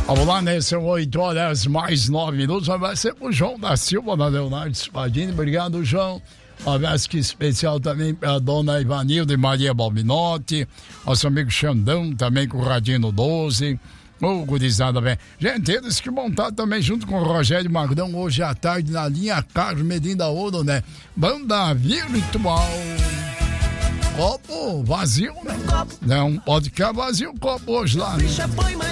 Vamos lá, né? São 8 horas mais 9 minutos. Vai ser o João da Silva, da Leonardo Spadini. Obrigado, João. Um abraço especial também para a dona Ivanilda e Maria Balbinotti. Nosso amigo Xandão também com o Radinho 12. Ô, gurizada, bem. Gente, eles que montaram também junto com o Rogério Magrão hoje à tarde na linha Carlos Medina Ouro, né? Banda Virtual. Copo vazio, né? Não pode ficar vazio o copo hoje lá, né?